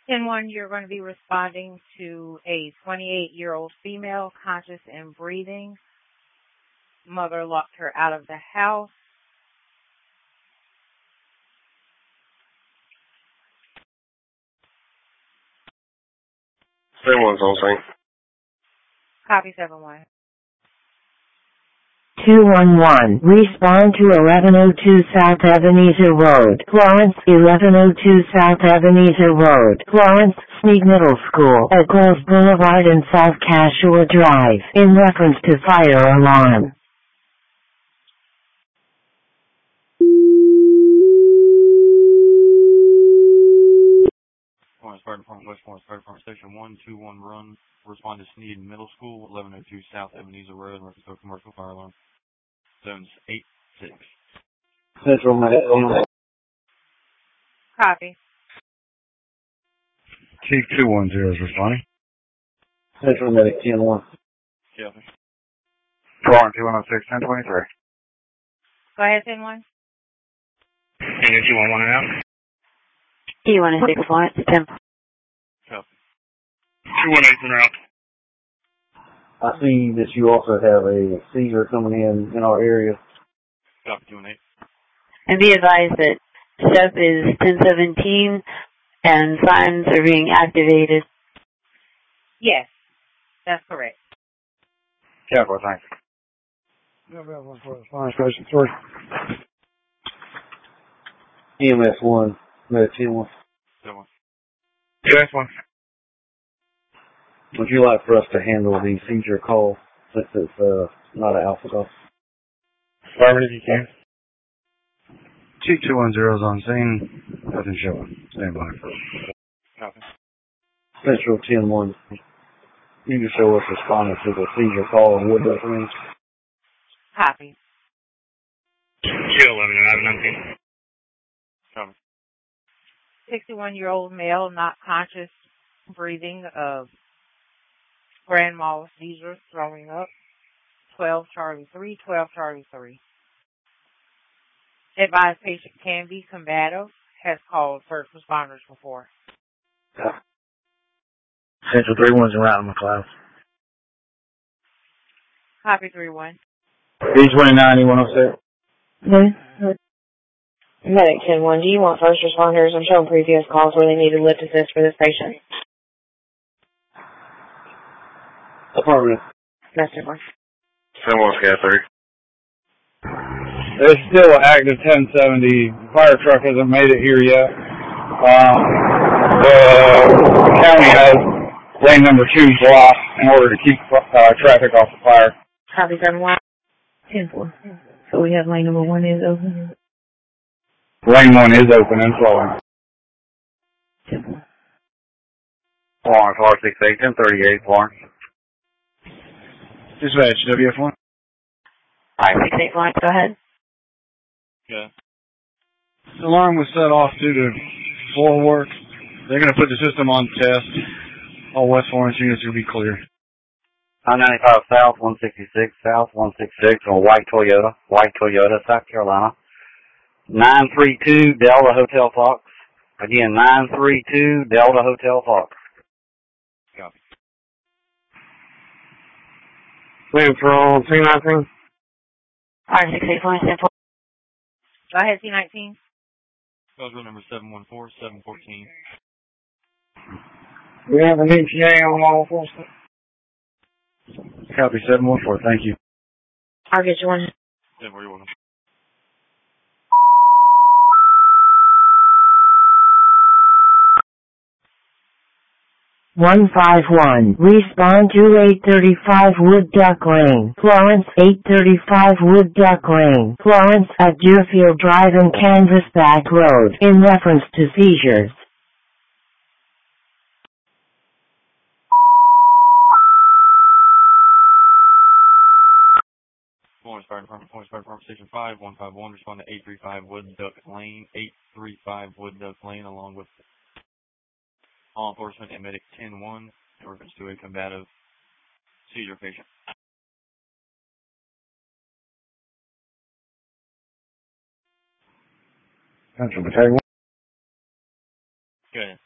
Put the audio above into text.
10-1, you're going to be responding to a 28-year-old female, conscious and breathing. Mother locked her out of the house. Someone's on scene. Copy 7-1. 211. Respond to 1102 South Ebenezer Road, Florence. 1102 South Ebenezer Road, Florence. Sneed Middle School at Grove Boulevard and South Cashua Drive. In reference to fire alarm. Florence Fire Department, West Florence Fire Department, Station 121 Run. Respond to Sneed Middle School, 1102 South Ebenezer Road, in reference to a commercial fire alarm. Zones 8-6. Central Medic. Copy. Chief 210 is responding. Central Medic 10-1. Copy. Florence 2106 1023. Go ahead, 10-1. Unit 211 and out. T106 Florence, 10. Copy. 218 and out. I see that you also have a seizure coming in our area. Copy 218. And be advised that STEP is 1017 and signs are being activated. Yes, that's correct. Capital, thanks. Station 3. EMS 1, Medic 10-1. 7-1. Yes, 1. Would you like for us to handle the seizure call since it's not an alpha call? Affirmative, you can. Chief 210 is on scene. Nothing showing. Stand by. Copy. Central 10-1. You can show us responding to the seizure call and Wood Duck Range. Copy. Chill 11 and out of 19. Copy. 61-year-old male, not conscious, breathing of grand mal seizures, throwing up. 12 Charlie 3, 12 Charlie 3. Advised patient can be combative, has called first responders before. Central 3-1's around McLeod. Copy 3-1. B29, E106. Medic 10-1, do you want first responders? I'm showing previous calls where they needed lift assist for this patient. Affirmative. That's it, one. Someone's got 3. There's still an active 1070. Fire truck hasn't made it here yet. The county has lane number 2 blocked in order to keep traffic off the fire. Copy 7-1. 10-4. So we have lane number 1 is open. Lane 1 is open and flowing. 10-4. Florence, R68 1038, Florence. Dispatch, WF1. Alright, 68 Florence, go ahead. Yeah. The alarm was set off due to floor work. They're going to put the system on test. All West Florence units will be clear. 995 South, 166 South, 166 on White Toyota, South Carolina. 932 Delta Hotel Fox. Again, 932 Delta Hotel Fox. Copy. Central C19. Alright, 68 Florence, 10-4. Go ahead, C19. Road number 714, 714. We have an ETA on all four. Copy 714, thank you. I'll get you one. Yeah, where you want them? 151. Respond to 835 Wood Duck Lane, Florence. 835 Wood Duck Lane, Florence at Deerfield Drive and Canvasback Road in reference to seizures. Florence Fire Department, Station 5, 151. Respond to 835 Wood Duck Lane, 835 Wood Duck Lane, along with law enforcement and medic 10-1 in reference to a combative seizure patient. Central Battalion. Go ahead.